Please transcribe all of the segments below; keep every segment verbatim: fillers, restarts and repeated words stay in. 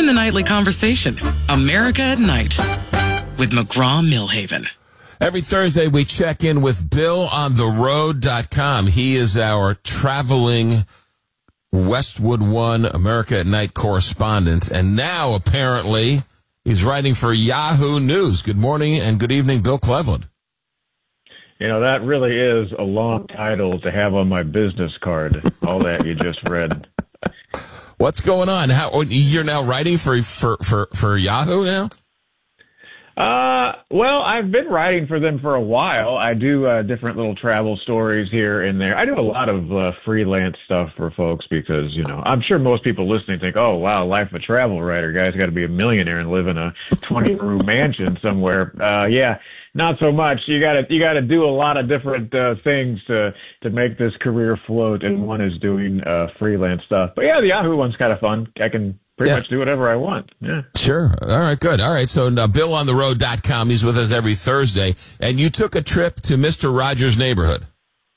Join the nightly conversation. America at Night with McGraw-Millhaven. Every Thursday, we check in with Bill on the road dot com. He is our traveling Westwood One America at Night correspondent. And now, apparently, he's writing for Yahoo News. Good morning and good evening, Bill Cleveland. You know, that really is a long title to have on my business card, all that you just read. What's going on? How you're now writing for for for, for Yahoo now? Uh, well, I've been writing for them for a while. I do uh, different little travel stories here and there. I do a lot of uh, freelance stuff for folks because, you know, I'm sure most people listening think, oh, wow, life of a travel writer. Guy's got to be a millionaire and live in a twenty-room mansion somewhere. Uh, yeah. Not so much. You gotta, you gotta do a lot of different, uh, things to, to make this career float. And one is doing, uh, freelance stuff. But yeah, the Yahoo one's kind of fun. I can pretty yeah. much do whatever I want. Yeah. Sure. All right. Good. All right. So uh, Bill on the road dot com. He's with us every Thursday. And you took a trip to Mister Rogers' neighborhood.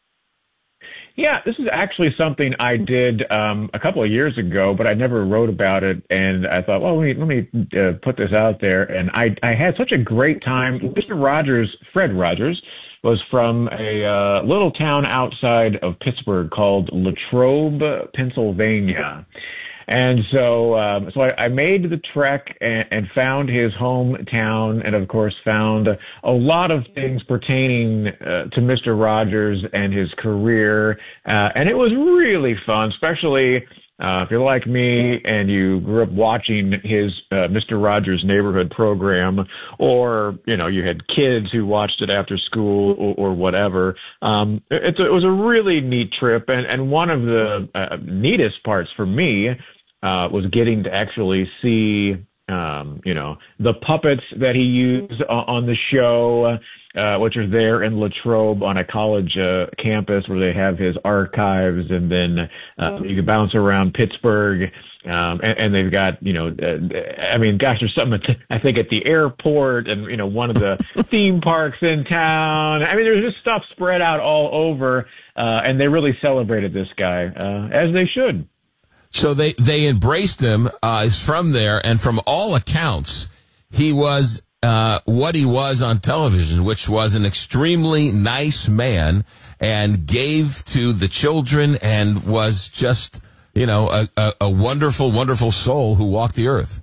Yeah, this is actually something I did um, a couple of years ago, but I never wrote about it. And I thought, well, let me, let me uh, put this out there. And I, I had such a great time. Mister Rogers, Fred Rogers, was from a uh, little town outside of Pittsburgh called Latrobe, Pennsylvania. And so, um, so I, I made the trek and, and found his hometown, and of course found a lot of things pertaining uh, to Mister Rogers and his career. Uh, and it was really fun, especially uh, if you're like me and you grew up watching his uh, Mister Rogers Neighborhood program, or you know you had kids who watched it after school or, or whatever. Um, it's a, it was a really neat trip, and and one of the uh, neatest parts for me. Uh, was getting to actually see, um, you know, the puppets that he used on the show, uh, which are there in Latrobe on a college uh, campus where they have his archives, and then uh, you can bounce around Pittsburgh, um, and, and they've got, you know, uh, I mean, gosh, there's something at the, I think at the airport, and you know, one of the theme parks in town. I mean, there's just stuff spread out all over, uh, and they really celebrated this guy uh, as they should. So they, they embraced him, uh, is from there, and from all accounts, he was, uh, what he was on television, which was an extremely nice man, and gave to the children, and was just, you know, a, a, a wonderful, wonderful soul who walked the earth.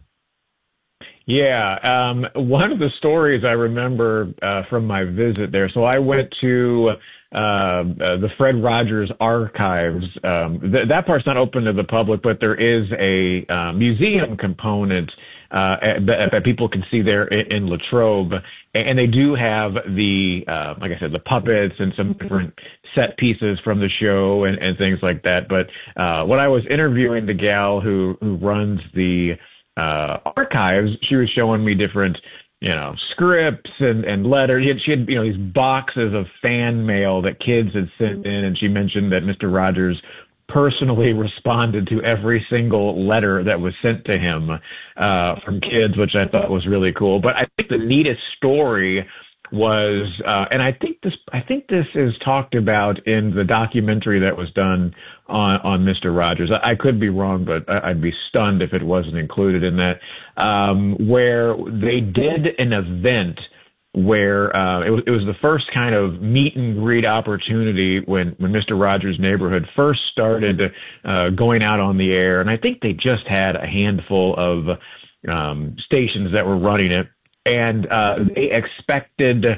Yeah, um, one of the stories I remember, uh, from my visit there, so I went to, Uh, uh, the Fred Rogers archives. Um, th- that part's not open to the public, but there is a uh, museum component uh, that, that people can see there in, in Latrobe, and they do have the, uh, like I said, the puppets and some different set pieces from the show and, and things like that. But uh, when I was interviewing the gal who who runs the uh, archives, she was showing me different. You know, scripts and, and letters. She had, she had, you know, these boxes of fan mail that kids had sent in, and she mentioned that Mister Rogers personally responded to every single letter that was sent to him uh, from kids, which I thought was really cool. But I think the neatest story was, uh, and I think this, I think this is talked about in the documentary that was done on, on Mister Rogers. I, I could be wrong, but I, I'd be stunned if it wasn't included in that, um, where they did an event where, uh, it was, it was the first kind of meet and greet opportunity when, when Mister Rogers' Neighborhood first started, uh, going out on the air. And I think they just had a handful of, um, stations that were running it. And uh, they expected,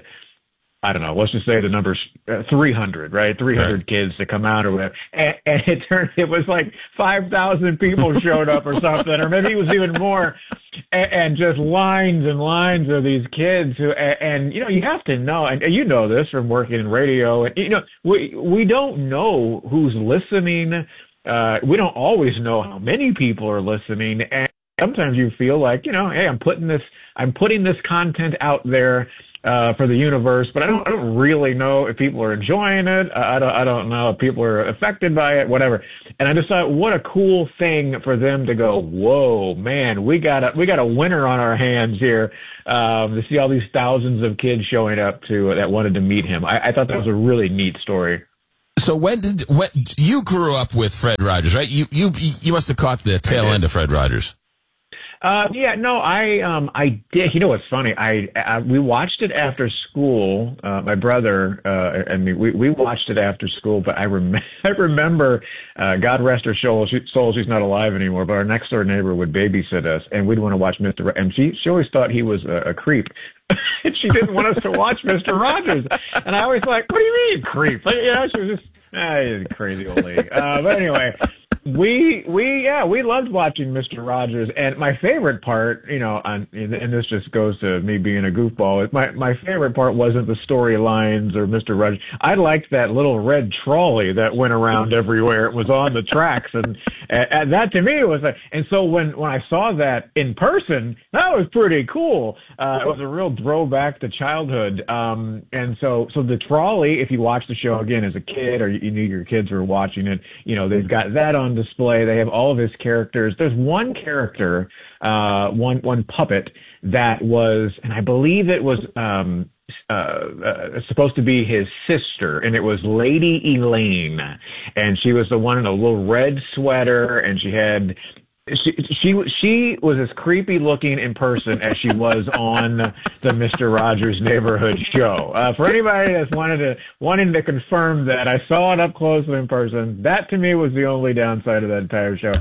I don't know, let's just say the number's uh, three hundred, right? three hundred right. kids to come out or whatever. And, and it turned, it was like five thousand people showed up or something, or maybe it was even more. And, and just lines and lines of these kids who, and, and, you know, you have to know, and you know this from working in radio, and, you know, we, we don't know who's listening. Uh, we don't always know how many people are listening. And sometimes you feel like, you know, hey, I'm putting this, I'm putting this content out there uh, for the universe, but I don't, I don't really know if people are enjoying it. I don't, I don't know if people are affected by it, whatever. And I just thought, what a cool thing for them to go, whoa, man, we got a, we got a winner on our hands here, um, to see all these thousands of kids showing up to that wanted to meet him. I, I thought that was a really neat story. So when did when you grew up with Fred Rogers, right? You you you must have caught the tail end of Fred Rogers. Uh, yeah, no, I, um, I did. You know what's funny? I, I we watched it after school. Uh, my brother uh, and me, we, we watched it after school. But I rem- I remember, uh, God rest her soul, she, soul, she's not alive anymore. But our next door neighbor would babysit us, and we'd want to watch Mister Ro- and she she always thought he was a, a creep. And she didn't want us to watch Mister Rogers. And I always like, what do you mean creep? Like, you know, she was just ah, he's a crazy old lady. Uh, but anyway. We we yeah we loved watching Mister Rogers, and my favorite part, you know, on, and this just goes to me being a goofball. My my favorite part wasn't the storylines or Mister Rogers. I liked that little red trolley that went around everywhere. It was on the tracks, and, and that to me was like. And so when when I saw that in person, that was pretty cool. Uh, it was a real throwback to childhood. Um, and so so the trolley, if you watch the show again as a kid, or you knew your kids were watching it, you know, they've got that on display. They have all of his characters. There's one character, uh, one one puppet that was, and I believe it was um, uh, uh, supposed to be his sister, and it was Lady Elaine, and she was the one in a little red sweater, and she had. She she she was as creepy looking in person as she was on the Mister Rogers Neighborhood show. Uh, for anybody that's wanted to wanting to confirm that, I saw it up close in person. That to me was the only downside of that entire show.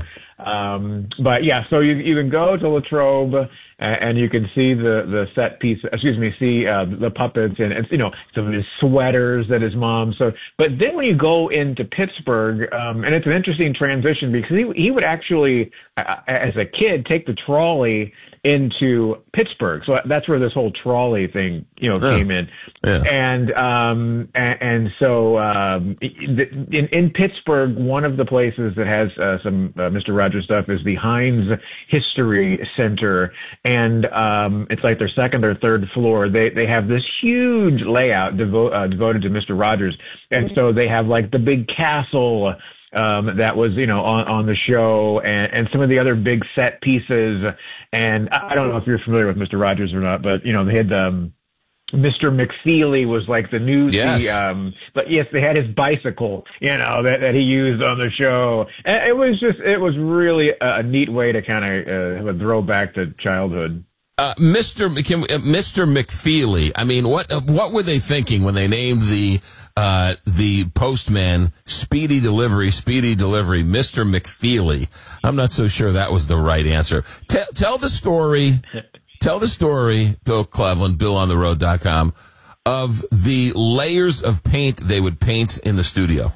Um, but yeah, so you you can go to Latrobe and, and you can see the the set piece. Excuse me, see uh, the puppets and, and you know some of his sweaters that his mom. So, but then when you go into Pittsburgh, um, and it's an interesting transition because he he would actually, uh, as a kid, take the trolley into Pittsburgh. So that's where this whole trolley thing, you know, yeah. came in. Yeah. And, um, and, and so, um, in, in Pittsburgh, one of the places that has, uh, some, uh, Mister Rogers stuff is the Heinz History Center. And, um, it's like their second or third floor. They, they have this huge layout devo- uh, devoted to Mister Rogers. And so they have like the big castle, Um, that was, you know, on, on the show and, and some of the other big set pieces. And I don't know if you're familiar with Mister Rogers or not, but, you know, they had, um, Mister McFeely was like the news, yes. um, but yes, they had his bicycle, you know, that, that he used on the show. And it was just, it was really a, a neat way to kind of, uh, have a throwback to childhood. Uh, Mister Can, uh, Mister McFeely. I mean, what uh, what were they thinking when they named the uh, the postman Speedy Delivery, Speedy Delivery, Mister McFeely? I'm not so sure that was the right answer. T- tell the story. Tell the story, Bill Cleveland, Bill on the road dot com, of the layers of paint they would paint in the studio.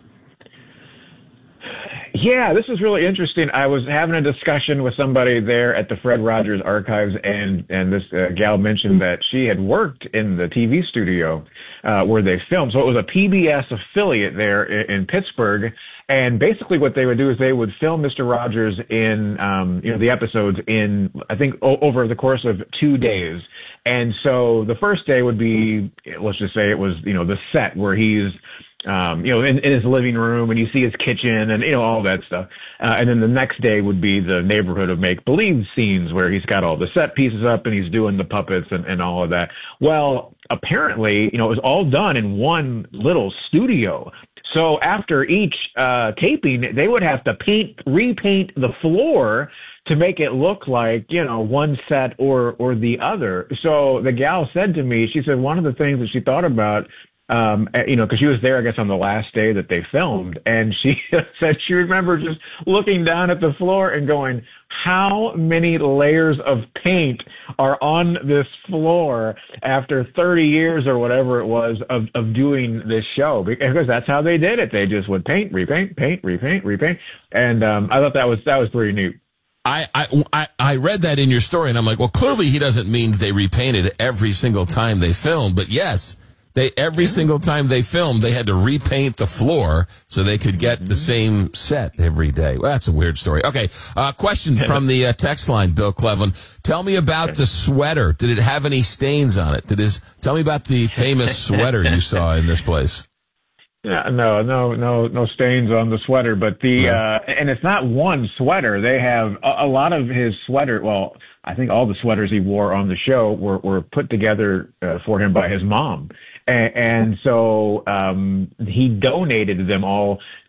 Yeah, this is really interesting. I was having a discussion with somebody there at the Fred Rogers Archives, and and this uh, gal mentioned that she had worked in the T V studio uh, where they filmed. So it was a P B S affiliate there in, in Pittsburgh. And basically what they would do is they would film Mister Rogers in, um, you know, the episodes in, I think, o- over the course of two days. And so the first day would be, let's just say it was, you know, the set where he's, um, you know, in, in his living room and you see his kitchen and, you know, all that stuff. Uh, and then the next day would be the neighborhood of make-believe scenes where he's got all the set pieces up and he's doing the puppets and, and all of that. Well, apparently, you know, it was all done in one little studio. So after each uh, taping, they would have to paint, repaint the floor to make it look like, you know, one set or or the other. So the gal said to me, she said one of the things that she thought about, um, you know, because she was there, I guess, on the last day that they filmed, and she said she remembered just looking down at the floor and going, how many layers of paint are on this floor after thirty years or whatever it was of, of doing this show? Because that's how they did it. They just would paint, repaint, paint, repaint, repaint. And um, I thought that was that was pretty neat. I, I, I read that in your story, and I'm like, well, clearly he doesn't mean they repainted every single time they filmed. But yes, they every single time they filmed, they had to repaint the floor so they could get the same set every day. Well, that's a weird story. Okay, uh, question from the uh, text line, Bill Cleveland. Tell me about the sweater. Did it have any stains on it? Did his, tell me about the famous sweater you saw in this place. Yeah, no, no, no, no stains on the sweater, but the, uh, and it's not one sweater. They have a, a lot of his sweater. Well, I think all the sweaters he wore on the show were, were put together uh, for him by his mom. And, and so, um, he donated them all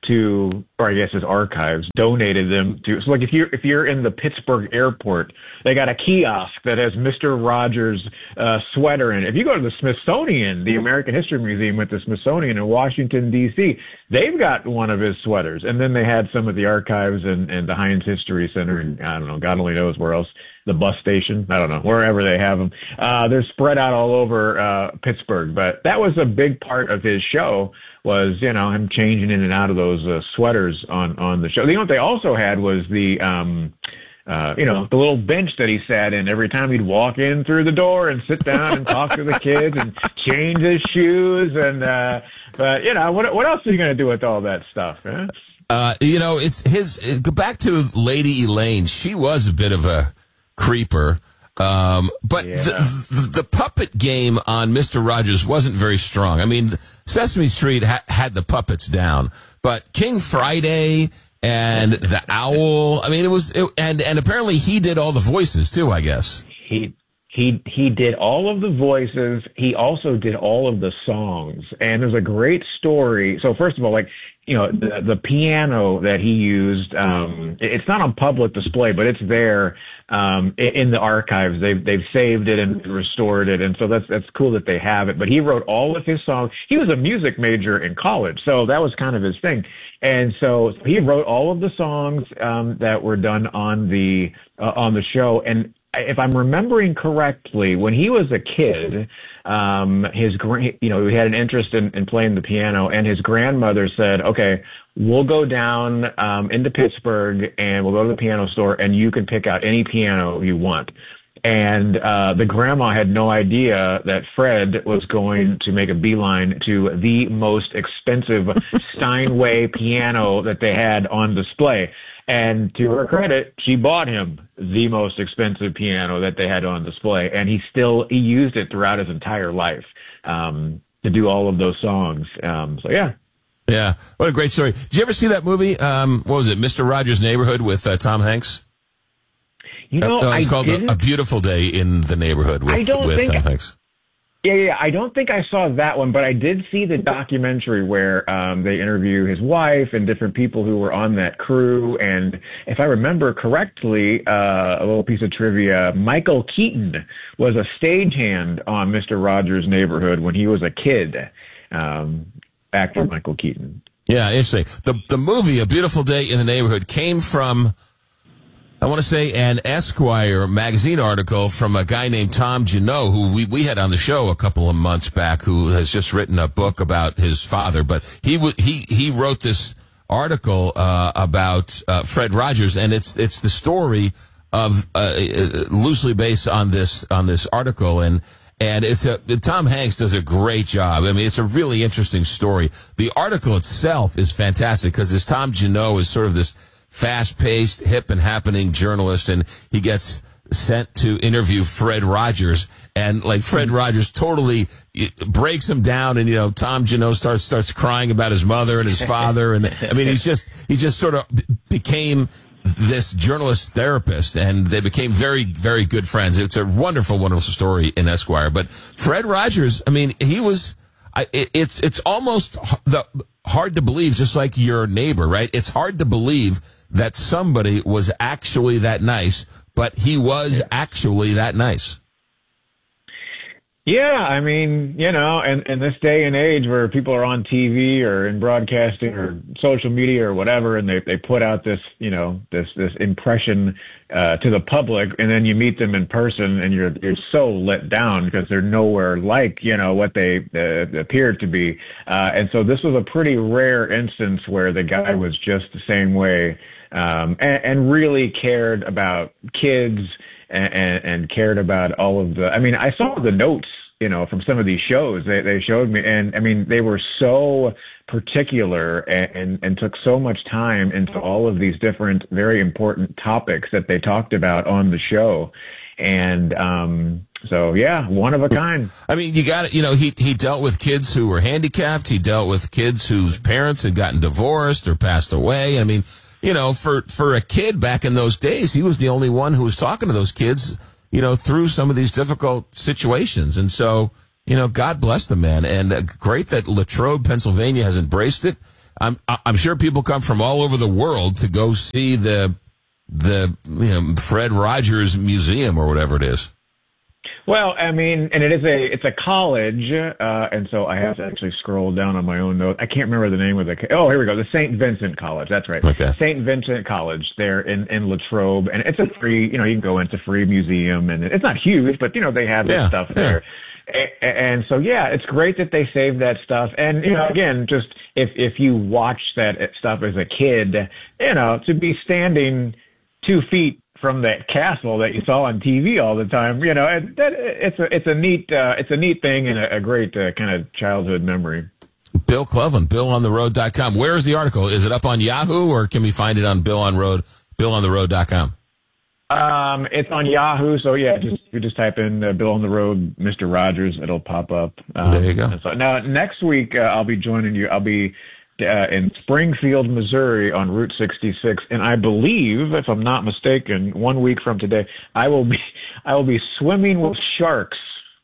to, or I guess his archives, donated them to. So like if you're if you're in the Pittsburgh airport, they got a kiosk that has Mister Rogers' uh, sweater in it. If you go to the Smithsonian, the American History Museum at the Smithsonian in Washington, D C, they've got one of his sweaters. And then they had some at the archives and, and the Heinz History Center, and I don't know, God only knows where else, the bus station, I don't know, wherever they have them. Uh, they're spread out all over uh, Pittsburgh. But that was a big part of his show, was, you know, him changing in and out of those uh, sweaters on, on the show. You know what they also had was the, um, uh, you know, the little bench that he sat in every time he'd walk in through the door and sit down and talk to the kids and change his shoes. And, uh, but, you know, what, what else are you going to do with all that stuff, huh? Uh, you know, it's his, go back to Lady Elaine. She was a bit of a creeper. Um, but Yeah. the, the, the puppet game on Mister Rogers wasn't very strong. I mean, Sesame Street ha- had the puppets down, but King Friday and the Owl, I mean, it was, it, and, and apparently he did all the voices too, I guess. He he he did all of the voices. He also did all of the songs. And there's a great story. So first of all, like, you know, the, the piano that he used, um, it's not on public display, but it's there um, in the archives. They've they've saved it and restored it, and so that's that's cool that they have it. But he wrote all of his songs. He was a music major in college, so that was kind of his thing. And so he wrote all of the songs um, that were done on the uh, on the show. And if I'm remembering correctly, when he was a kid, um, his gra- you know, he had an interest in, in playing the piano, and his grandmother said, "Okay, we'll go down um, into Pittsburgh and we'll go to the piano store, and you can pick out any piano you want." And uh, the grandma had no idea that Fred was going to make a beeline to the most expensive Steinway piano that they had on display. And to her credit, she bought him the most expensive piano that they had on display, and he still he used it throughout his entire life um, to do all of those songs. Um, so yeah. Yeah, what a great story. Did you ever see that movie? Um, what was it, Mister Rogers' Neighborhood with uh, Tom Hanks? You know, uh, no, it's I called didn't. a, a Beautiful Day in the Neighborhood with, I don't with think Tom I- Hanks. Yeah, yeah, I don't think I saw that one, but I did see the documentary where um, they interview his wife and different people who were on that crew. And if I remember correctly, uh, a little piece of trivia, Michael Keaton was a stagehand on Mister Rogers' Neighborhood when he was a kid. Um, actor Michael Keaton. Yeah, interesting. The the movie, A Beautiful Day in the Neighborhood, came from, I want to say, an Esquire magazine article from a guy named Tom Janot, who we, we had on the show a couple of months back, who has just written a book about his father. But he w- he he wrote this article uh, about uh, Fred Rogers, and it's it's the story of uh, loosely based on this on this article, and and it's a Tom Hanks does a great job. I mean, it's a really interesting story. The article itself is fantastic because this Tom Janot is sort of this fast-paced, hip and happening journalist, and he gets sent to interview Fred Rogers, and like Fred Rogers totally breaks him down, and you know Tom Janot starts starts crying about his mother and his father, and I mean he's just he just sort of became this journalist therapist, and they became very very good friends. It's a wonderful wonderful story in Esquire. But Fred Rogers, I mean he was I, it, it's it's almost the hard to believe, just like your neighbor, right? It's hard to believe that somebody was actually that nice, but he was actually that nice. Yeah, I mean, you know, and in this day and age where people are on T V or in broadcasting or social media or whatever, and they, they put out this, you know, this, this impression uh, to the public, and then you meet them in person and you're, you're so let down because they're nowhere like, you know, what they uh, appeared to be. Uh, and so this was a pretty rare instance where the guy was just the same way, um, and, and really cared about kids. And, and cared about all of the, I mean, I saw the notes, you know, from some of these shows they, they showed me. And I mean, they were so particular and, and, and took so much time into all of these different, very important topics that they talked about on the show. And, um, so yeah, one of a kind. I mean, you got it. You know, he, he dealt with kids who were handicapped. He dealt with kids whose parents had gotten divorced or passed away. I mean, you know, for, for a kid back in those days, he was the only one who was talking to those kids, you know, through some of these difficult situations. And so, you know, God bless the man. And uh, great that Latrobe, Pennsylvania has embraced it. I'm I'm sure people come from all over the world to go see the the you know, Fred Rogers Museum or whatever it is. Well, I mean, and it is a it's a college, uh, and so I have to actually scroll down on my own note. I can't remember the name of the. Oh, here we go. The Saint Vincent College. That's right. Okay. Saint Vincent College there in in Latrobe, and it's a free. You know, you can go into free museum, and it's not huge, but you know they have this Yeah, stuff yeah. there. A- And so, yeah, it's great that they saved that stuff. And, you know, again, just if, if you watch that stuff as a kid, you know, to be standing two feet from that castle that you saw on T V all the time, you know, it, that, it's a, it's a neat, uh, it's a neat thing and a, a great uh, kind of childhood memory. Bill Cleveland, bill on the road dot com. Where is the article? Is it up on Yahoo or can we find it on Bill on Road, bill on the road dot com? Um, it's on Yahoo, so yeah, just you just type in uh, Bill on the Road, Mister Rogers, it'll pop up. Um, there you go. So now next week uh, I'll be joining you. I'll be uh, in Springfield, Missouri, on Route sixty-six, and I believe, if I'm not mistaken, one week from today, I will be I will be swimming with sharks.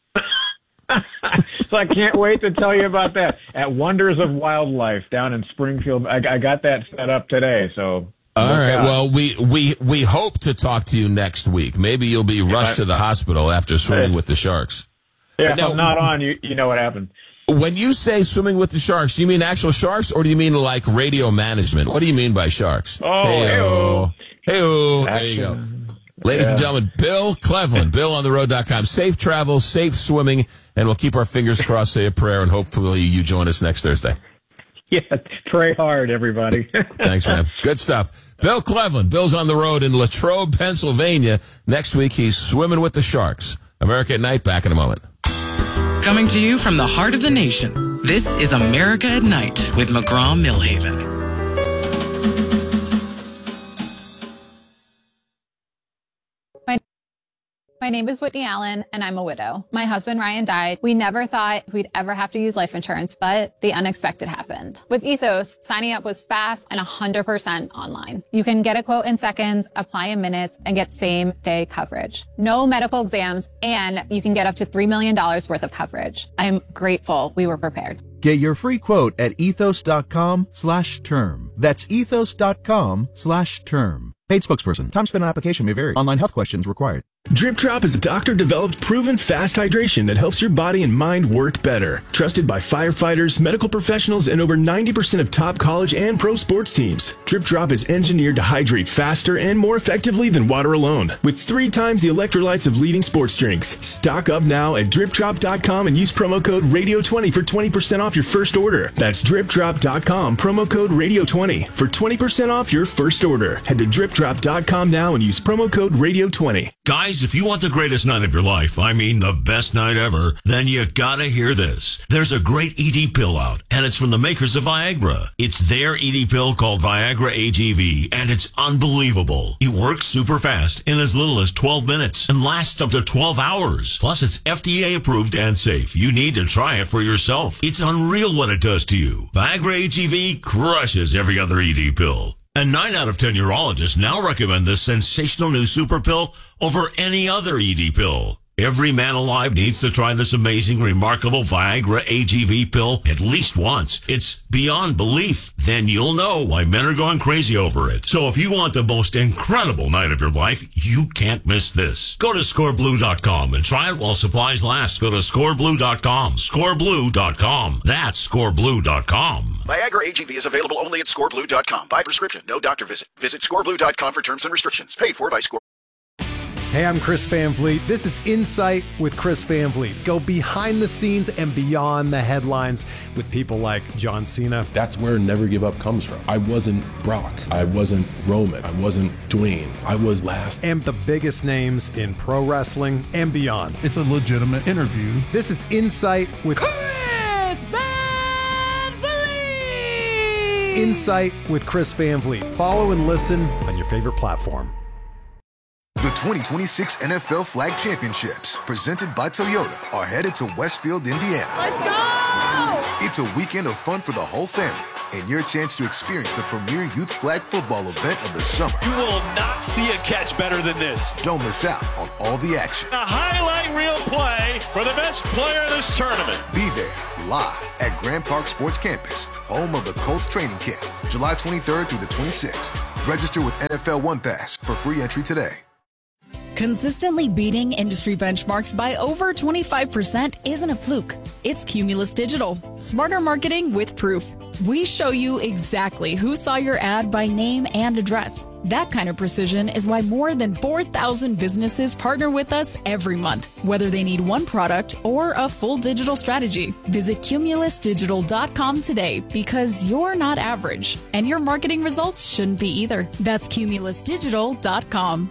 So I can't wait to tell you about that at Wonders of Wildlife down in Springfield. I, I got that set up today, so. All right. Well, we, we, we hope to talk to you next week. Maybe you'll be rushed to the hospital after swimming with the sharks. Yeah, if now, I'm not on, you you know what happened. When you say swimming with the sharks, do you mean actual sharks or do you mean like radio management? What do you mean by sharks? Oh, hey-o. Hey-o. There you go. Ladies Yeah. and gentlemen, Bill Cleveland, bill on the road dot com. Safe travel, safe swimming, and we'll keep our fingers crossed, say a prayer, and hopefully you join us next Thursday. Yeah, pray hard, everybody. Thanks, man. Good stuff. Bill Cleveland. Bill's on the road in Latrobe, Pennsylvania. Next week, he's swimming with the sharks. America at Night, back in a moment. Coming to you from the heart of the nation, this is America at Night with McGraw-Millhaven. My name is Whitney Allen, and I'm a widow. My husband, Ryan, died. We never thought we'd ever have to use life insurance, but the unexpected happened. With Ethos, signing up was fast and one hundred percent online. You can get a quote in seconds, apply in minutes, and get same-day coverage. No medical exams, and you can get up to three million dollars worth of coverage. I'm grateful we were prepared. Get your free quote at ethos.com slash term. That's ethos.com slash term. Paid spokesperson. Time spent on application may vary. Online health questions required. Drip Drop is a doctor-developed, proven fast hydration that helps your body and mind work better. Trusted by firefighters, medical professionals, and over ninety percent of top college and pro sports teams. Drip Drop is engineered to hydrate faster and more effectively than water alone. With three times the electrolytes of leading sports drinks. Stock up now at drip drop dot com and use promo code radio twenty for twenty percent off your first order. That's drip drop dot com, promo code radio twenty for twenty percent off your first order. Head to drip drop dot com now and use promo code radio twenty. Guys, if you want the greatest night of your life, I mean the best night ever, then you gotta hear this. There's a great E D pill out, and it's from the makers of Viagra. It's their E D pill called Viagra A G V, and it's unbelievable. It works super fast in as little as twelve minutes and lasts up to twelve hours. Plus, it's F D A approved and safe. You need to try it for yourself. It's unreal what it does to you. Viagra A G V crushes every other E D pill. And nine out of ten urologists now recommend this sensational new super pill over any other E D pill. Every man alive needs to try this amazing, remarkable Viagra A G V pill at least once. It's beyond belief. Then you'll know why men are going crazy over it. So if you want the most incredible night of your life, you can't miss this. Go to score blue dot com and try it while supplies last. Go to score blue dot com. score blue dot com. That's score blue dot com. Viagra A G V is available only at score blue dot com. By prescription, no doctor visit. Visit score blue dot com for terms and restrictions. Paid for by Score. Hey, I'm Chris Van Vliet. This is Insight with Chris Van Vliet. Go behind the scenes and beyond the headlines with people like John Cena. That's where Never Give Up comes from. I wasn't Brock. I wasn't Roman. I wasn't Dwayne. I was last. And the biggest names in pro wrestling and beyond. It's a legitimate interview. This is Insight with Chris Van Vliet. Insight with Chris Van Vliet. Follow and listen on your favorite platform. The twenty twenty-six N F L Flag Championships, presented by Toyota, are headed to Westfield, Indiana. Let's go! It's a weekend of fun for the whole family, and your chance to experience the premier youth flag football event of the summer. You will not see a catch better than this. Don't miss out on all the action. A highlight reel play for the best player in this tournament. Be there live at Grand Park Sports Campus, home of the Colts training camp, July twenty-third through the twenty-sixth. Register with N F L One Pass for free entry today. Consistently beating industry benchmarks by over twenty-five percent isn't a fluke. It's Cumulus Digital. Smarter marketing with proof. We show you exactly who saw your ad by name and address. That kind of precision is why more than four thousand businesses partner with us every month, whether they need one product or a full digital strategy. Visit cumulus digital dot com today because you're not average, and your marketing results shouldn't be either. That's cumulus digital dot com.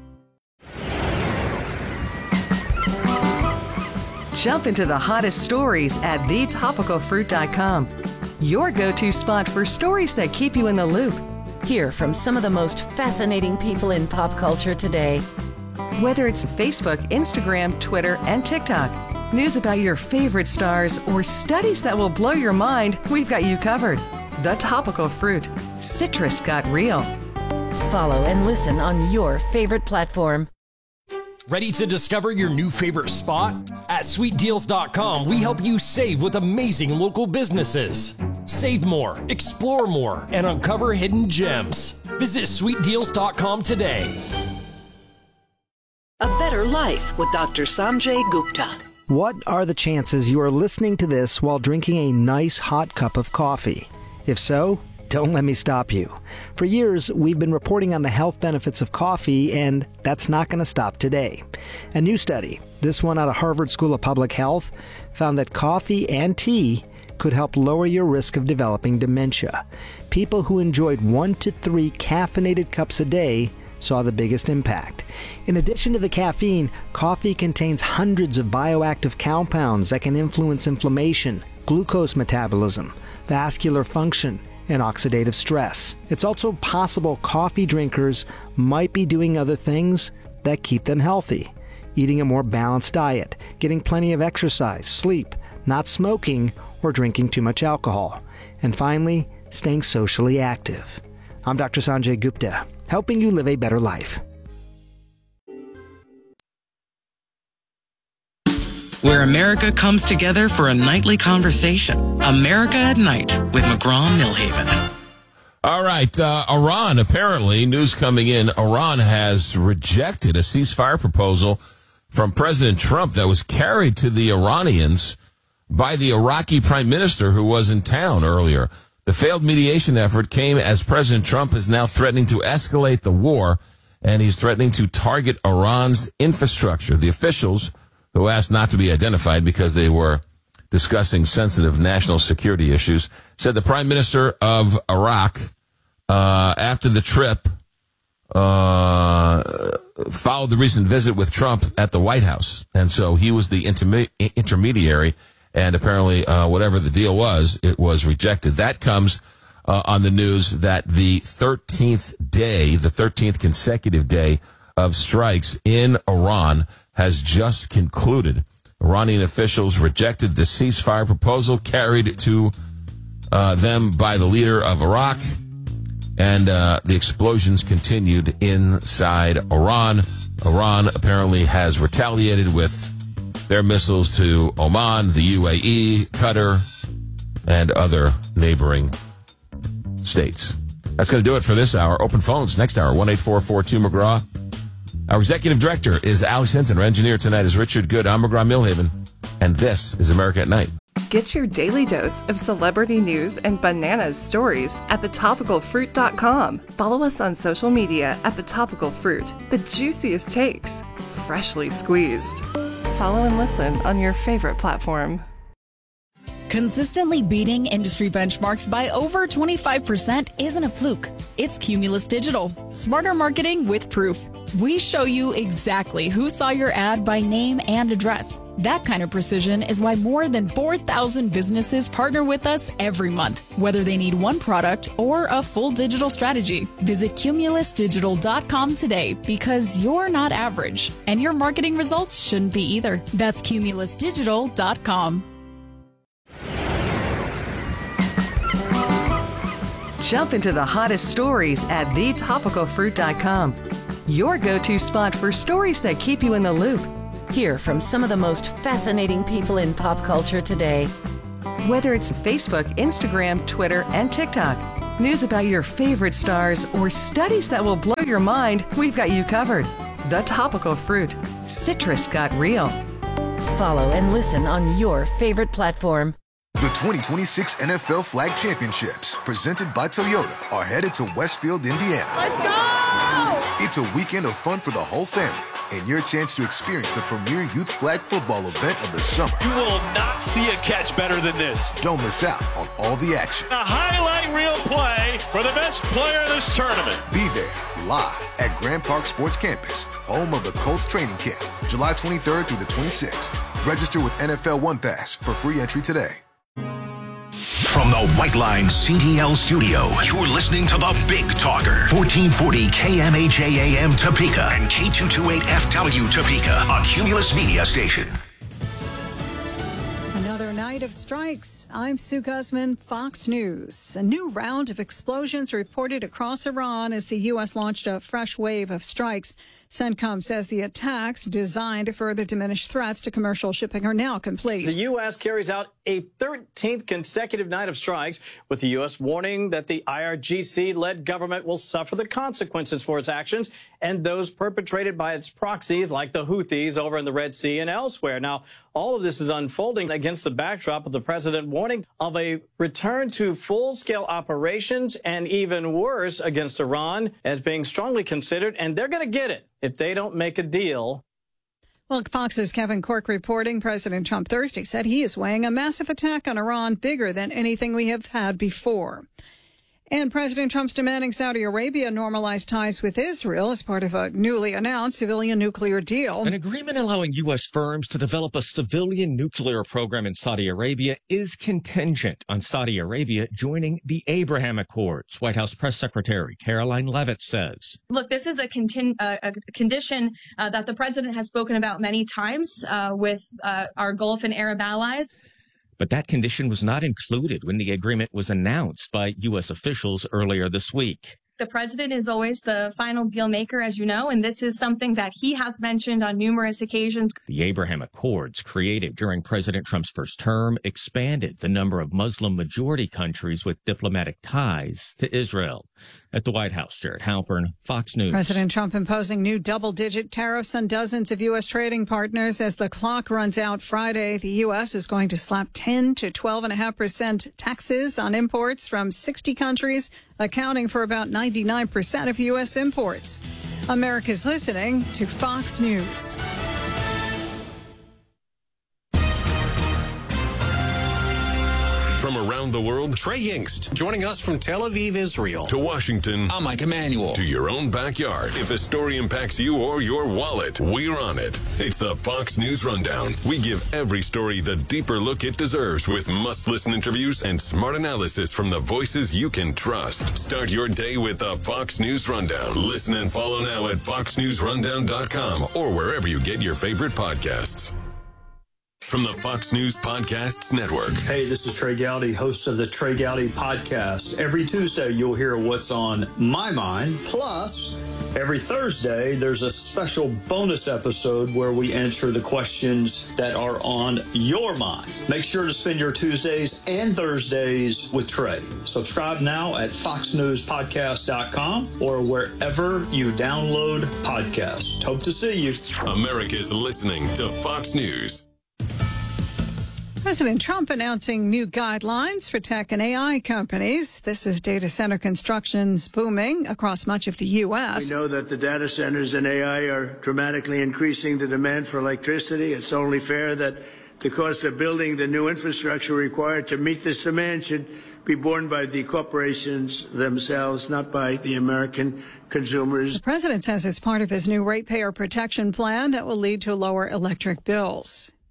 Jump into the hottest stories at the topical fruit dot com. Your go-to spot for stories that keep you in the loop. Hear from some of the most fascinating people in pop culture today. Whether it's Facebook, Instagram, Twitter, and TikTok, news about your favorite stars, or studies that will blow your mind, we've got you covered. The Topical Fruit. Citrus got real. Follow and listen on your favorite platform. Ready to discover your new favorite spot? At sweet deals dot com, we help you save with amazing local businesses. Save more, explore more, and uncover hidden gems. Visit sweet deals dot com today. A Better Life with Doctor Sanjay Gupta. What are the chances you are listening to this while drinking a nice hot cup of coffee? If so, don't let me stop you. For years, we've been reporting on the health benefits of coffee, and that's not going to stop today. A new study, this one out of Harvard School of Public Health, found that coffee and tea could help lower your risk of developing dementia. People who enjoyed one to three caffeinated cups a day saw the biggest impact. In addition to the caffeine, coffee contains hundreds of bioactive compounds that can influence inflammation, glucose metabolism, vascular function, and oxidative stress. It's also possible coffee drinkers might be doing other things that keep them healthy. Eating a more balanced diet, getting plenty of exercise, sleep, not smoking, or drinking too much alcohol. And finally, staying socially active. I'm Doctor Sanjay Gupta, helping you live a better life. Where America comes together for a nightly conversation. America at Night with McGraw-Milhaven. All right, uh, Iran, apparently, news coming in, Iran has rejected a ceasefire proposal from President Trump that was carried to the Iranians by the Iraqi prime minister who was in town earlier. The failed mediation effort came as President Trump is now threatening to escalate the war, and he's threatening to target Iran's infrastructure. The officials, who asked not to be identified because they were discussing sensitive national security issues, said the prime minister of Iraq, uh, after the trip, uh, followed the recent visit with Trump at the White House. And so he was the interme- intermediary, and apparently, uh, whatever the deal was, it was rejected. That comes uh, on the news that the thirteenth day, the thirteenth consecutive day of strikes in Iran has just concluded. Iranian officials rejected the ceasefire proposal carried to uh, them by the leader of Iraq, and uh, the explosions continued inside Iran. Iran apparently has retaliated with their missiles to Oman, the U A E, Qatar, and other neighboring states. That's going to do it for this hour. Open phones next hour, one eight four four two McGraw. Our executive director is Alex Hinton. Our engineer tonight is Richard Good. I'm McGraw-Milhaven, and this is America at Night. Get your daily dose of celebrity news and bananas stories at the topical fruit dot com. Follow us on social media at The Topical Fruit. The juiciest takes, freshly squeezed. Follow and listen on your favorite platform. Consistently beating industry benchmarks by over twenty-five percent isn't a fluke. It's Cumulus Digital. Smarter marketing with proof. We show you exactly who saw your ad by name and address. That kind of precision is why more than four thousand businesses partner with us every month, whether they need one product or a full digital strategy. Visit cumulus digital dot com today because you're not average, and your marketing results shouldn't be either. That's cumulus digital dot com. Jump into the hottest stories at the topical fruit dot com. Your go-to spot for stories that keep you in the loop. Hear from some of the most fascinating people in pop culture today. Whether it's Facebook, Instagram, Twitter, and TikTok, news about your favorite stars, or studies that will blow your mind, we've got you covered. The Topical Fruit. Citrus got real. Follow and listen on your favorite platform. The twenty twenty-six N F L Flag Championships, presented by Toyota, are headed to Westfield, Indiana. Let's go! It's a weekend of fun for the whole family, and your chance to experience the premier youth flag football event of the summer. You will not see a catch better than this. Don't miss out on all the action. A highlight reel play for the best player in this tournament. Be there live at Grand Park Sports Campus, home of the Colts training camp, July twenty-third through the twenty-sixth. Register with N F L One Pass for free entry today. From the White Line C D L studio, you're listening to the Big Talker, fourteen forty K M H A A M Topeka and K two twenty-eight F W Topeka, a Cumulus media station. Another night of strikes. I'm Sue Guzman, Fox News. A new round of explosions reported across Iran as the U S launched a fresh wave of strikes. CENTCOM says the attacks, designed to further diminish threats to commercial shipping, are now complete. The U S carries out a thirteenth consecutive night of strikes, with the U S warning that the I R G C-led government will suffer the consequences for its actions and those perpetrated by its proxies like the Houthis over in the Red Sea and elsewhere. Now, all of this is unfolding against the backdrop of the president warning of a return to full-scale operations and even worse against Iran as being strongly considered, and they're going to get it if they don't make a deal. Well, Fox's Kevin Corke reporting President Trump Thursday said he is weighing a massive attack on Iran bigger than anything we have had before. And President Trump's demanding Saudi Arabia normalize ties with Israel as part of a newly announced civilian nuclear deal. An agreement allowing U S firms to develop a civilian nuclear program in Saudi Arabia is contingent on Saudi Arabia joining the Abraham Accords, White House Press Secretary Caroline Leavitt says. Look, this is a, contin- uh, a condition uh, that the president has spoken about many times uh, with uh, our Gulf and Arab allies. But that condition was not included when the agreement was announced by U S officials earlier this week. The president is always the final deal maker, as you know, and this is something that he has mentioned on numerous occasions. The Abraham Accords, created during President Trump's first term, expanded the number of Muslim-majority countries with diplomatic ties to Israel. At the White House, Jared Halpern, Fox News. President Trump imposing new double-digit tariffs on dozens of U S trading partners as the clock runs out Friday. The U S is going to slap ten to twelve point five percent taxes on imports from sixty countries, accounting for about ninety-nine percent of U S imports. America's listening to Fox News. From around the world, Trey Yingst, joining us from Tel Aviv, Israel. To Washington. I'm Mike Emanuel. To your own backyard. If a story impacts you or your wallet, we're on it. It's the Fox News Rundown. We give every story the deeper look it deserves with must-listen interviews and smart analysis from the voices you can trust. Start your day with the Fox News Rundown. Listen and follow now at fox news rundown dot com or wherever you get your favorite podcasts. From the Fox News Podcasts Network. Hey, this is Trey Gowdy, host of the Trey Gowdy Podcast. Every Tuesday, you'll hear what's on my mind. Plus, every Thursday, there's a special bonus episode where we answer the questions that are on your mind. Make sure to spend your Tuesdays and Thursdays with Trey. Subscribe now at fox news podcast dot com or wherever you download podcasts. Hope to see you. America's listening to Fox News. President Trump announcing new guidelines for tech and A I companies. This is data center construction's booming across much of the U S. We know that the data centers and A I are dramatically increasing the demand for electricity. It's only fair that the cost of building the new infrastructure required to meet this demand should be borne by the corporations themselves, not by the American consumers. The president says it's part of his new ratepayer protection plan that will lead to lower electric bills.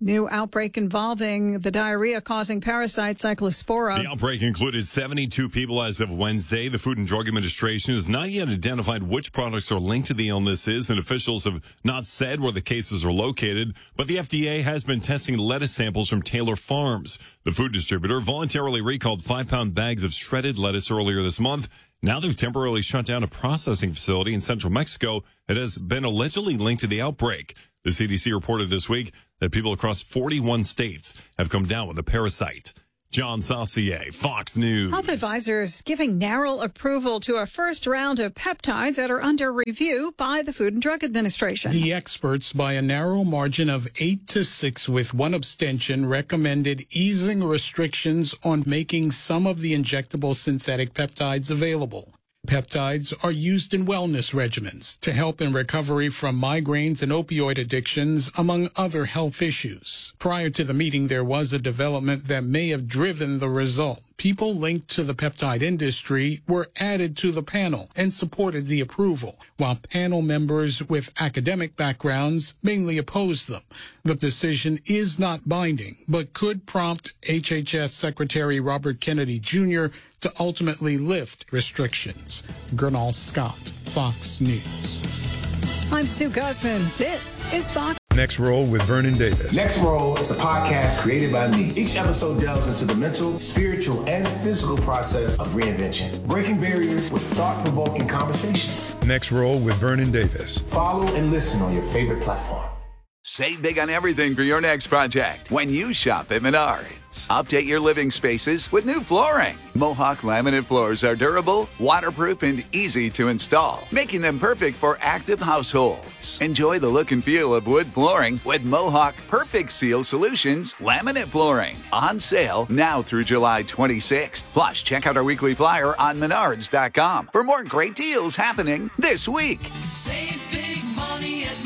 New outbreak involving the diarrhea-causing parasite Cyclospora. The outbreak included seventy-two people as of Wednesday. The Food and Drug Administration has not yet identified which products are linked to the illnesses, and officials have not said where the cases are located. But the F D A has been testing lettuce samples from Taylor Farms. The food distributor voluntarily recalled five-pound bags of shredded lettuce earlier this month. Now they've temporarily shut down a processing facility in central Mexico that has been allegedly linked to the outbreak. The C D C reported this week that people across forty-one states have come down with the parasite. John Saucier, Fox News. Health advisors giving narrow approval to a first round of peptides that are under review by the Food and Drug Administration. The experts, by a narrow margin of eight to six with one abstention, recommended easing restrictions on making some of the injectable synthetic peptides available. Peptides are used in wellness regimens to help in recovery from migraines and opioid addictions, among other health issues. Prior to the meeting, there was a development that may have driven the result. People linked to the peptide industry were added to the panel and supported the approval, while panel members with academic backgrounds mainly opposed them. The decision is not binding, but could prompt H H S Secretary Robert Kennedy Junior to ultimately lift restrictions. Gernal Scott, Fox News. I'm Sue Guzman. This is Fox. Next Roll with Vernon Davis. Next Roll is a podcast created by me. Each episode delves into the mental, spiritual, and physical process of reinvention, breaking barriers with thought-provoking conversations. Next Roll with Vernon Davis. Follow and listen on your favorite platform. Save big on everything for your next project when you shop at Menards. Update your living spaces with new flooring. Mohawk laminate floors are durable, waterproof, and easy to install, making them perfect for active households. Enjoy the look and feel of wood flooring with Mohawk Perfect Seal Solutions laminate flooring. On sale now through July twenty-sixth. Plus, check out our weekly flyer on menards dot com for more great deals happening this week. Save big money at Menards.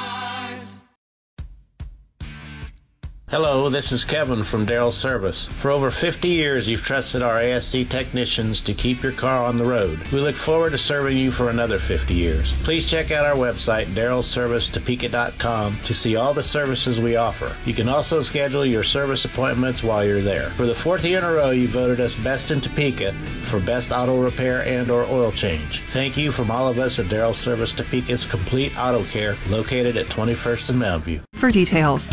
Hello, this is Kevin from Darrell Service. For over fifty years, you've trusted our A S C technicians to keep your car on the road. We look forward to serving you for another fifty years. Please check out our website, darrell service topeka dot com, to see all the services we offer. You can also schedule your service appointments while you're there. For the fourth year in a row, you voted us Best in Topeka for Best Auto Repair and or Oil Change. Thank you from all of us at Darrell Service Topeka's Complete Auto Care, located at twenty-first and Mountain View. For details.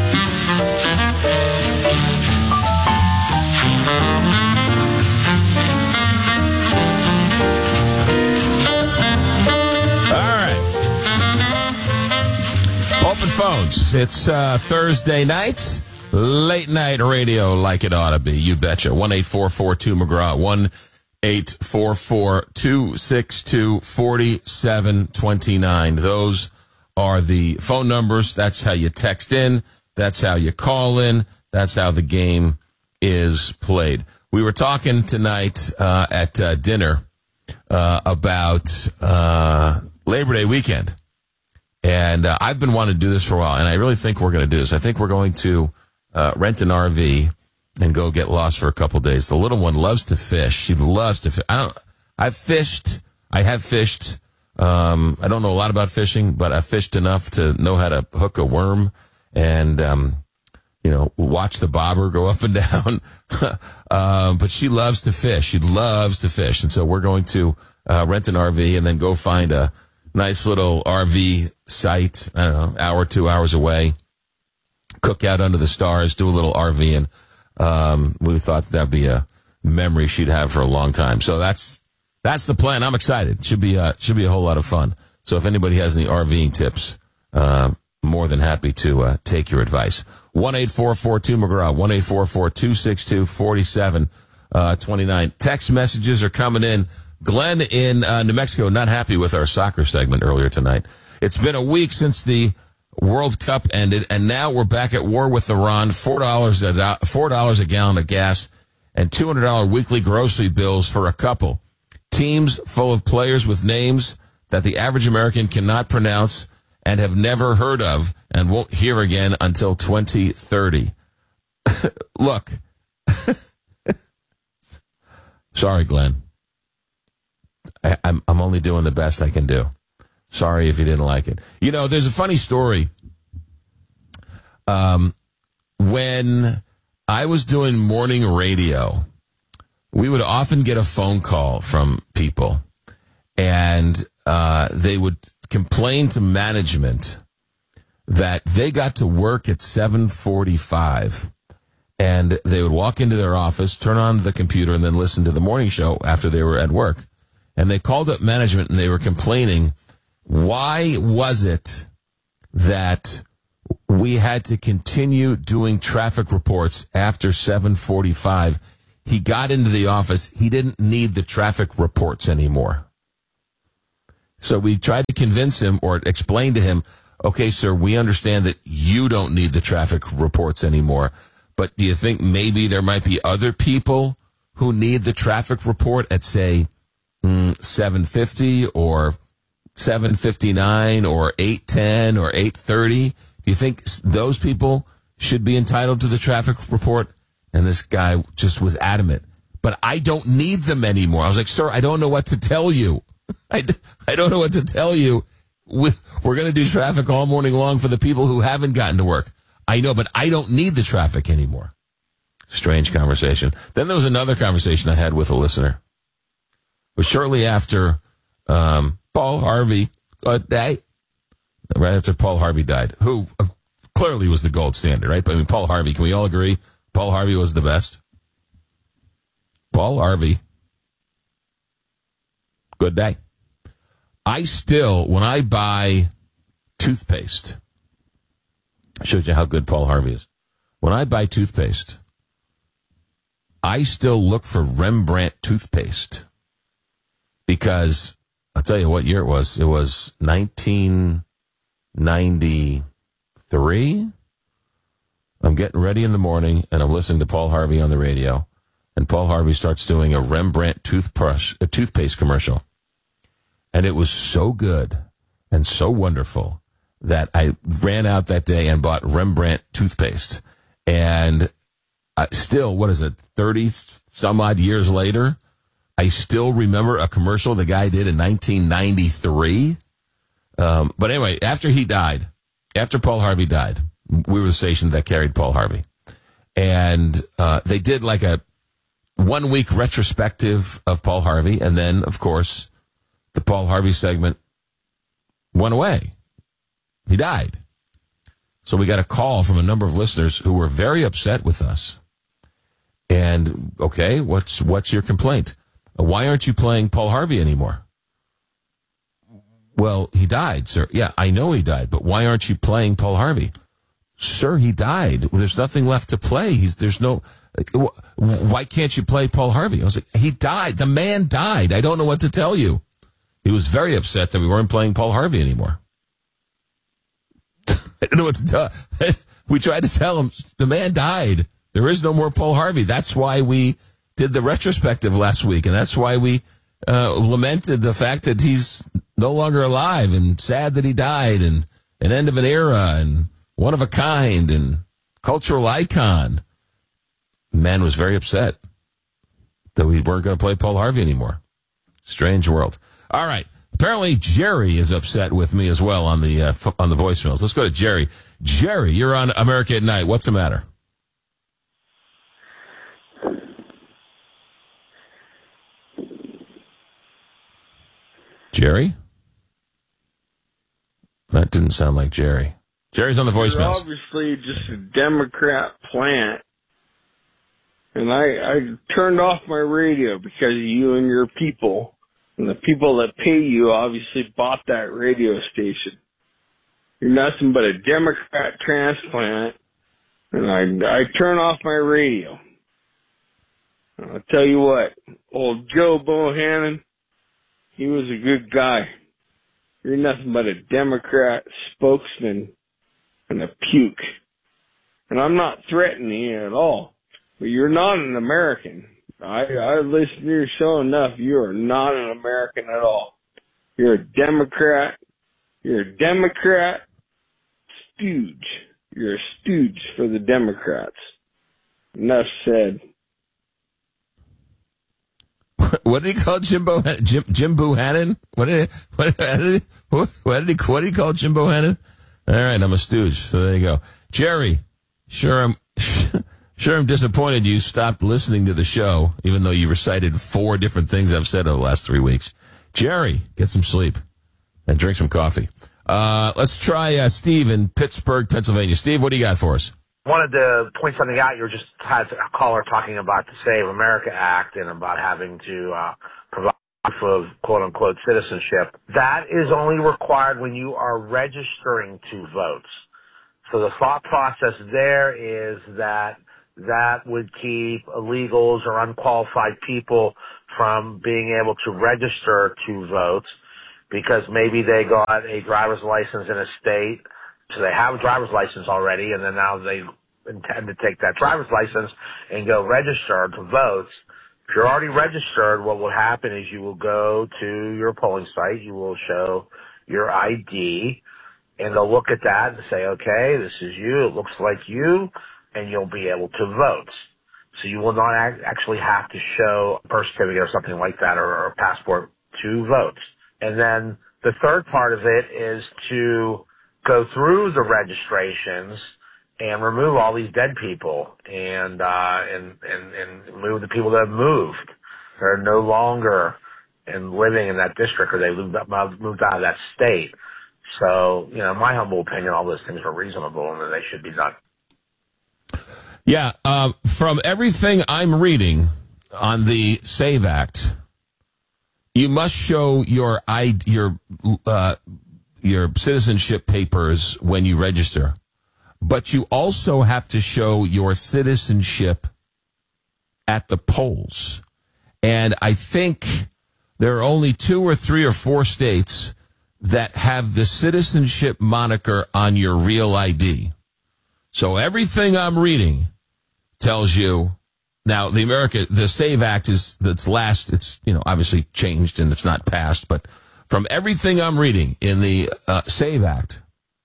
Open phones. It's uh, Thursday night, late night radio like it ought to be. You betcha. one eight four four two McGraw. one eight four four two six two four seven two nine. Those are the phone numbers. That's how you text in. That's how you call in. That's how the game is played. We were talking tonight uh, at uh, dinner uh, about uh, Labor Day weekend. And uh, I've been wanting to do this for a while, and I really think we're going to do this. I think we're going to uh, rent an R V and go get lost for a couple days. The little one loves to fish. She loves to fish. I don't. I've fished. I have fished. Um, I don't know a lot about fishing, but I fished enough to know how to hook a worm and, um, you know, watch the bobber go up and down. uh, but she loves to fish. She loves to fish, and so we're going to uh, rent an R V and then go find a nice little R V site, I don't know, hour, two hours away, cook out under the stars, do a little RVing. Um, we thought that'd be a memory she'd have for a long time. So that's, that's the plan. I'm excited. Should be, uh, should be a whole lot of fun. So if anybody has any RVing tips, uh, more than happy to, uh, take your advice. one eight four four two McGraw, one eight four four two six two four seven two nine. Text messages are coming in. Glenn in uh, New Mexico, not happy with our soccer segment earlier tonight. It's been a week since the World Cup ended, and now we're back at war with Iran. Four dollars a four dollars a gallon of gas, and two hundred dollar weekly grocery bills for a couple. Teams full of players with names that the average American cannot pronounce and have never heard of, and won't hear again until twenty thirty. Look, sorry, Glenn. I, I'm I'm only doing the best I can do. Sorry if you didn't like it. You know, there's a funny story. Um, when I was doing morning radio, we would often get a phone call from people, and uh, they would complain to management that they got to work at seven forty-five, and they would walk into their office, turn on the computer, and then listen to the morning show after they were at work. And they called up management, and they were complaining, why was it that we had to continue doing traffic reports after seven forty-five? He got into the office. He didn't need the traffic reports anymore. So we tried to convince him or explain to him, okay, sir, we understand that you don't need the traffic reports anymore, but do you think maybe there might be other people who need the traffic report at, say, mm, seven fifty or seven fifty-nine or eight ten or eight thirty? Do you think those people should be entitled to the traffic report? And this guy just was adamant. But I don't need them anymore. I was like, sir, I don't know what to tell you. I, I don't know what to tell you. We, we're going to do traffic all morning long for the people who haven't gotten to work. I know, but I don't need the traffic anymore. Strange conversation. Then there was another conversation I had with a listener. It was shortly after um, Paul Harvey died. Right after Paul Harvey died, who uh, clearly was the gold standard, right? But I mean, Paul Harvey, can we all agree Paul Harvey was the best? Paul Harvey. Good day. I still, when I buy toothpaste, shows you how good Paul Harvey is. When I buy toothpaste, I still look for Rembrandt toothpaste because I'll tell you what year it was. It was nineteen ninety-three. I'm getting ready in the morning and I'm listening to Paul Harvey on the radio, and Paul Harvey starts doing a Rembrandt toothbrush, a toothpaste commercial. And it was so good and so wonderful that I ran out that day and bought Rembrandt toothpaste. And I still, what is it, thirty some odd years later, I still remember a commercial the guy did in nineteen ninety-three. Um, but anyway, after he died, after Paul Harvey died, we were the station that carried Paul Harvey. And uh, they did like a one-week retrospective of Paul Harvey. And then, of course, the Paul Harvey segment went away. He died. So we got a call from a number of listeners who were very upset with us. And, okay, what's what's your complaint? Why aren't you playing Paul Harvey anymore? Well, he died, sir. Yeah, I know he died, but why aren't you playing Paul Harvey? Sir, he died. There's nothing left to play. He's there's no. Why can't you play Paul Harvey? I was like, he died. The man died. I don't know what to tell you. He was very upset that we weren't playing Paul Harvey anymore. I don't know what to tell. We tried to tell him the man died. There is no more Paul Harvey. That's why we did the retrospective last week, and that's why we uh, lamented the fact that he's no longer alive and sad that he died, and an end of an era and one of a kind and cultural icon. The man was very upset that we weren't going to play Paul Harvey anymore. Strange world. All right. Apparently, Jerry is upset with me as well on the uh, f- on the voicemails. Let's go to Jerry. Jerry, you're on America at Night. What's the matter? Jerry? That didn't sound like Jerry. Jerry's on the voicemails. You're obviously just a Democrat plant. And I, I turned off my radio because of you and your people. And the people that pay you obviously bought that radio station. You're nothing but a Democrat transplant. And I, I turn off my radio. And I'll tell you what, old Joe Bohannon, he was a good guy. You're nothing but a Democrat spokesman and a puke. And I'm not threatening you at all. But you're not an American. I, I listen to your show enough. You are not an American at all. You're a Democrat. You're a Democrat stooge. You're a stooge for the Democrats. Enough said. What did he call Jimbo Jim Jim Bohannon? What did he, what, what did he, what, what did he what did he call Jim Bohannon? All right, I'm a stooge. So there you go, Jerry. Sure, I'm Sure, I'm disappointed you stopped listening to the show, even though you recited four different things I've said over the last three weeks. Jerry, get some sleep and drink some coffee. Uh, let's try uh, Steve in Pittsburgh, Pennsylvania. Steve, what do you got for us? Wanted to point something out. You were just had a caller talking about the Save America Act and about having to uh, provide proof of quote-unquote citizenship. That is only required when you are registering to vote. So the thought process there is that that would keep illegals or unqualified people from being able to register to vote because maybe they got a driver's license in a state, so they have a driver's license already, and then now they intend to take that driver's license and go register to vote. If you're already registered, what will happen is you will go to your polling site, you will show your I D, and they'll look at that and say, okay, this is you, it looks like you, and you'll be able to vote. So you will not act, actually have to show a birth certificate or something like that or, or a passport to vote. And then the third part of it is to go through the registrations and remove all these dead people and uh, and, and, and move the people that have moved. They're no longer in living in that district or they moved, up, moved out of that state. So, you know, in my humble opinion, all those things are reasonable and that they should be done. Yeah, uh, from everything I'm reading on the SAVE Act, you must show your I D, your uh, your citizenship papers when you register, but you also have to show your citizenship at the polls. And I think there are only two or three or four states that have the citizenship moniker on your real I D. So everything I'm reading tells you now the America the SAVE Act is that's last it's you know obviously changed and it's not passed, but from everything I'm reading in the uh, SAVE Act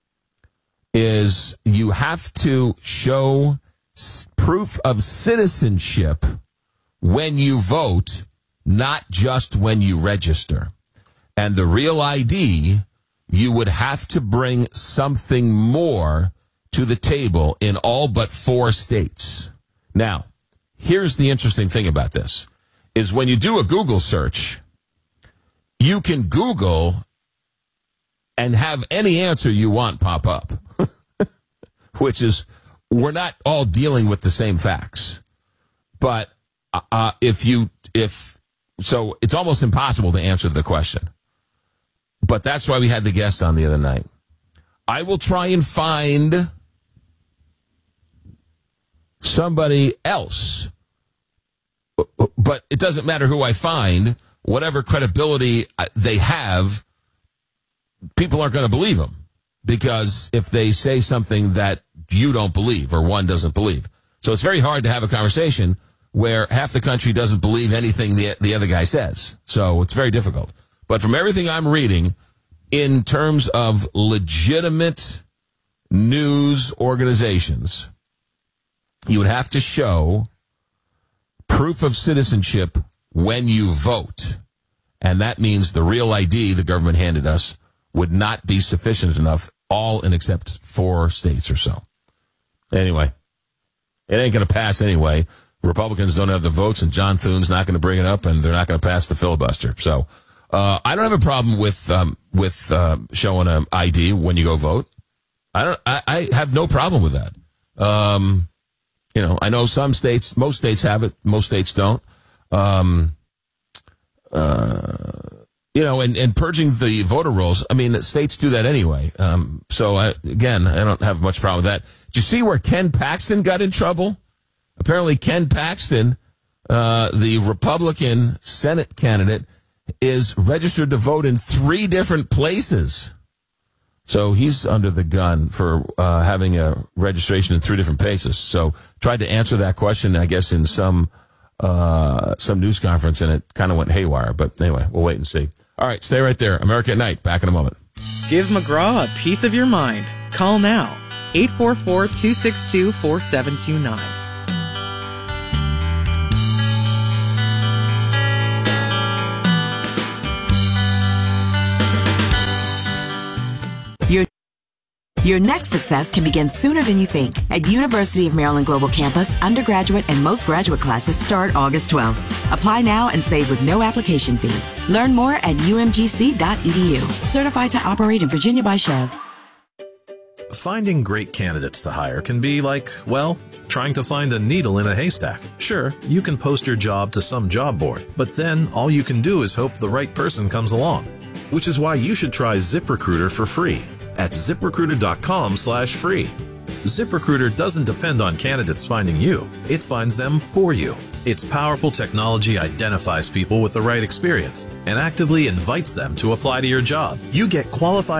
is you have to show s- proof of citizenship when you vote, not just when you register. And the real I D, you would have to bring something more to the table in all but four states. Now, here's the interesting thing about this, is when you do a Google search, you can Google and have any answer you want pop up, which is, we're not all dealing with the same facts. But uh, if you, if, so it's almost impossible to answer the question. But that's why we had the guest on the other night. I will try and find somebody else. But it doesn't matter who I find. Whatever credibility they have, people aren't going to believe them. Because if they say something that you don't believe or one doesn't believe. So it's very hard to have a conversation where half the country doesn't believe anything the, the other guy says. So it's very difficult. But from everything I'm reading, in terms of legitimate news organizations, you would have to show proof of citizenship when you vote. And that means the real I D the government handed us would not be sufficient enough, all in except four states or so. Anyway, it ain't going to pass anyway. Republicans don't have the votes, and John Thune's not going to bring it up, and they're not going to pass the filibuster. So uh, I don't have a problem with um, with uh, showing an I D when you go vote. I don't. I, I have no problem with that. Um, you know, I know some states, most states have it, most states don't. Um, uh, you know, and, and purging the voter rolls, I mean, states do that anyway. Um, so, I, again, I don't have much problem with that. Did you see where Ken Paxton got in trouble? Apparently, Ken Paxton, uh, the Republican Senate candidate, is registered to vote in three different places. So he's under the gun for uh, having a registration in three different places. So tried to answer that question, I guess, in some uh, some news conference, and it kind of went haywire. But anyway, we'll wait and see. All right, stay right there. America at Night, back in a moment. Give McGraw a piece of your mind. Call now, eight four four, two six two, four seven two nine. Your next success can begin sooner than you think. At University of Maryland Global Campus, undergraduate and most graduate classes start August twelfth. Apply now and save with no application fee. Learn more at u m g c dot e d u. Certified to operate in Virginia by Chev. Finding great candidates to hire can be like, well, trying to find a needle in a haystack. Sure, you can post your job to some job board, but then all you can do is hope the right person comes along. Which is why you should try ZipRecruiter for free at ziprecruiter.com slash free. ZipRecruiter doesn't depend on candidates finding you. It finds them for you. Its powerful technology identifies people with the right experience and actively invites them to apply to your job. You get qualified